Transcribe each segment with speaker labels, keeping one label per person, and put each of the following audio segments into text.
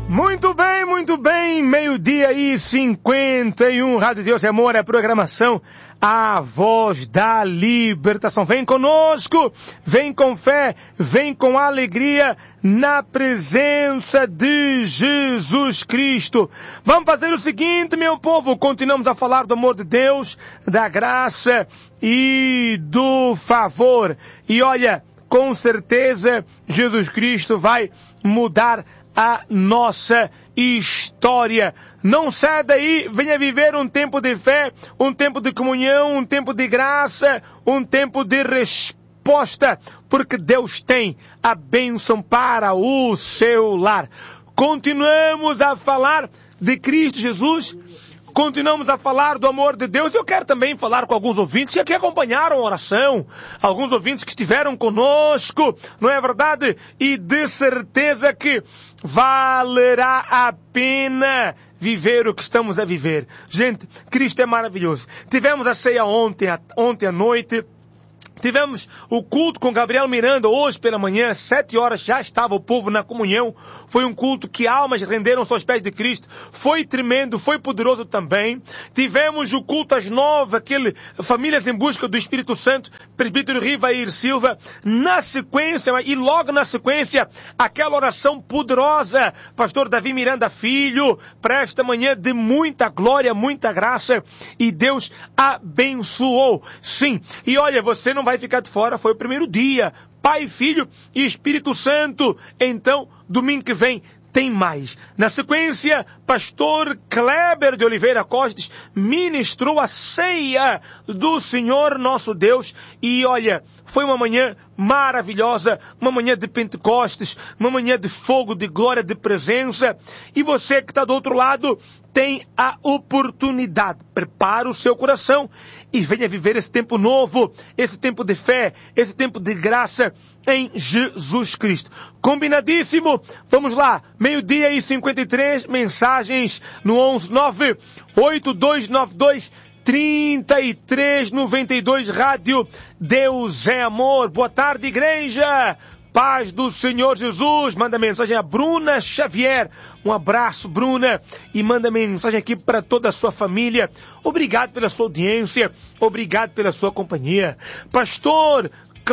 Speaker 1: Muito bem, 12:51, Rádio Deus e Amor, é a programação A Voz da Libertação. Vem conosco, vem com fé, vem com alegria na presença de Jesus Cristo. Vamos fazer o seguinte, meu povo, continuamos a falar do amor de Deus, da graça e do favor. E olha, com certeza Jesus Cristo vai mudar a nossa história. Não sai daí, venha viver um tempo de fé, um tempo de comunhão, um tempo de graça, um tempo de resposta, porque Deus tem a bênção para o seu lar. Continuamos a falar de Cristo Jesus, continuamos a falar do amor de Deus. Eu quero também falar com alguns ouvintes que aqui acompanharam a oração, alguns ouvintes que estiveram conosco, não é verdade? E de certeza que valerá a pena viver o que estamos a viver. Gente, Cristo é maravilhoso. Tivemos a ceia ontem à noite. Tivemos o culto com Gabriel Miranda hoje pela manhã, 7 horas já estava o povo na comunhão. Foi um culto que almas renderam-se aos pés de Cristo. Foi tremendo, foi poderoso também. Tivemos o culto às 9, Famílias em Busca do Espírito Santo, presbítero Rivair Silva. Na sequência, e logo na sequência, aquela oração poderosa, pastor Davi Miranda Filho, para esta manhã de muita glória, muita graça, e Deus abençoou. Sim, e olha, você não vai ficar de fora, foi o primeiro dia. Pai, Filho e Espírito Santo. Então, domingo que vem tem mais. Na sequência, pastor Kleber de Oliveira Costes ministrou a ceia do Senhor nosso Deus. E olha, foi uma manhã maravilhosa, uma manhã de Pentecostes, uma manhã de fogo, de glória, de presença. E você que está do outro lado tem a oportunidade. Prepara o seu coração e venha viver esse tempo novo, esse tempo de fé, esse tempo de graça em Jesus Cristo. Combinadíssimo? Vamos lá, 12:53, mensagens no 11-98292-3392, Rádio Deus é Amor. Boa tarde, igreja. Paz do Senhor Jesus. Manda mensagem a Bruna Xavier. Um abraço, Bruna. E manda mensagem aqui para toda a sua família. Obrigado pela sua audiência. Obrigado pela sua companhia. Pastor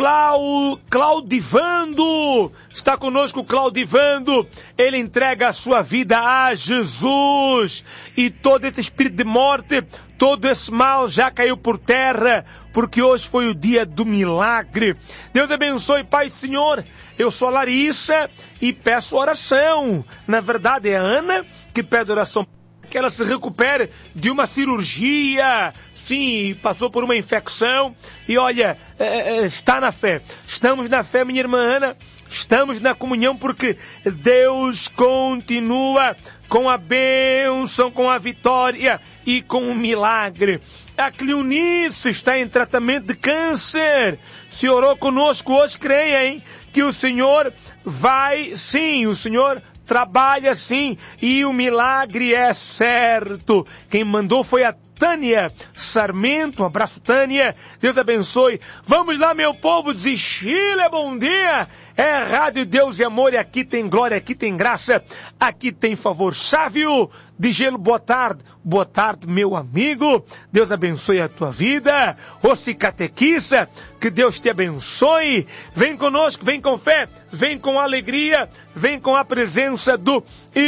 Speaker 1: Claudivando, está conosco Claudivando, ele entrega a sua vida a Jesus, e todo esse espírito de morte, todo esse mal já caiu por terra, porque hoje foi o dia do milagre. Deus abençoe, Pai, Senhor. Eu sou a Larissa e peço oração. Na verdade é a Ana que pede oração, que ela se recupere de uma cirurgia. Sim, passou por uma infecção e olha, está na fé. Estamos na fé, minha irmã Ana. Estamos na comunhão porque Deus continua com a bênção, com a vitória e com o milagre. A Cleonice está em tratamento de câncer. Se orou conosco hoje, creia, hein? Que o Senhor vai, sim, o Senhor trabalha sim, e o milagre é certo. Quem mandou foi a Tânia Sarmento. Um abraço, Tânia. Deus abençoe. Vamos lá, meu povo de Chile, bom dia. É Rádio Deus e Amor, e aqui tem glória, aqui tem graça, aqui tem favor. Sávio de Gelo, boa tarde. Boa tarde, meu amigo. Deus abençoe a tua vida. Ô Catequista, que Deus te abençoe. Vem conosco, vem com fé, vem com alegria, vem com a presença do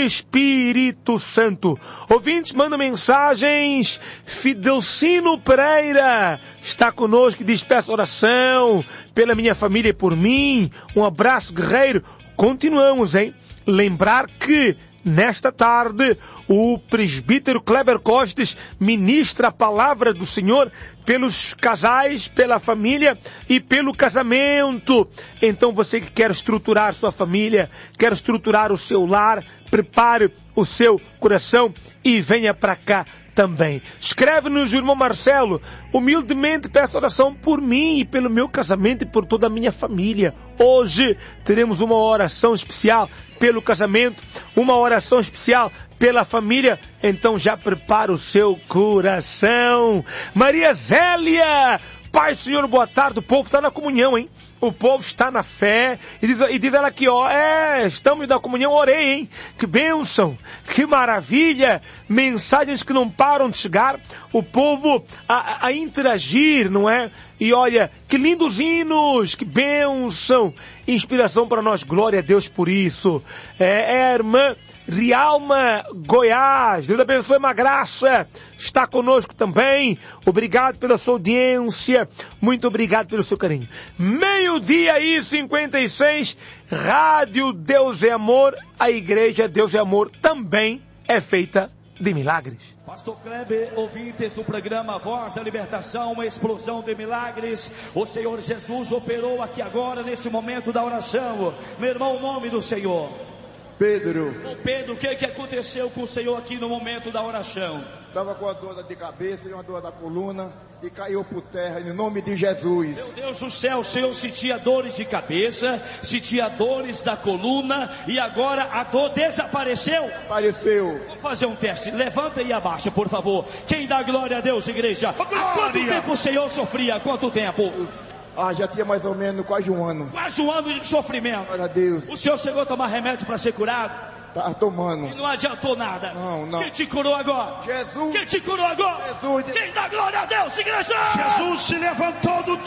Speaker 1: Espírito Santo. Ouvintes, mandam mensagens. Fidelcino Pereira está conosco e diz: peço oração pela minha família e por mim. Um abraço, guerreiro. Continuamos, hein? Lembrar que nesta tarde o presbítero Kleber Costes ministra a palavra do Senhor pelos casais, pela família e pelo casamento. Então você que quer estruturar sua família, quer estruturar o seu lar, prepare o seu coração e venha para cá também. Escreve-nos, irmão Marcelo: humildemente peço oração por mim e pelo meu casamento e por toda a minha família. Hoje teremos uma oração especial pelo casamento, uma oração especial pela família. Então já prepara o seu coração. Maria Zélia, Pai, Senhor, boa tarde. O povo está na comunhão, hein? O povo está na fé. E diz ela aqui, ó, estamos na comunhão, orei, hein? Que bênção, que maravilha. Mensagens que não param de chegar. O povo a interagir, não é? E olha, que lindos hinos, que bênção. Inspiração para nós, glória a Deus por isso. É a irmã Rialma Goiás, Deus abençoe, uma graça, está conosco também, obrigado pela sua audiência, muito obrigado pelo seu carinho. 12:56, Rádio Deus é Amor, a Igreja Deus é Amor também é feita de milagres.
Speaker 2: Pastor Kleber, ouvintes do programa Voz da Libertação, uma explosão de milagres, o Senhor Jesus operou aqui agora, neste momento da oração. Meu irmão, o nome do Senhor?
Speaker 3: Pedro.
Speaker 2: Ô Pedro, o que aconteceu com o Senhor aqui no momento da oração?
Speaker 3: Estava com a dor de cabeça e uma dor da coluna e caiu por terra em nome de Jesus.
Speaker 2: Meu Deus do céu, o Senhor sentia dores de cabeça, sentia dores da coluna e agora a dor desapareceu?
Speaker 3: Apareceu.
Speaker 2: Vamos fazer um teste, levanta aí abaixo, por favor. Quem dá glória a Deus, igreja? Há quanto tempo o Senhor sofria? Há quanto tempo?
Speaker 3: Já tinha mais ou menos quase um ano.
Speaker 2: Quase um ano de sofrimento.
Speaker 3: Glória a Deus.
Speaker 2: O Senhor chegou a tomar remédio para ser curado?
Speaker 3: Tá tomando.
Speaker 2: E não adiantou nada.
Speaker 3: Não.
Speaker 2: Quem te curou agora?
Speaker 3: Jesus.
Speaker 2: Quem te curou agora?
Speaker 3: Jesus.
Speaker 2: Quem dá glória a Deus, igreja?
Speaker 4: Jesus se levantou do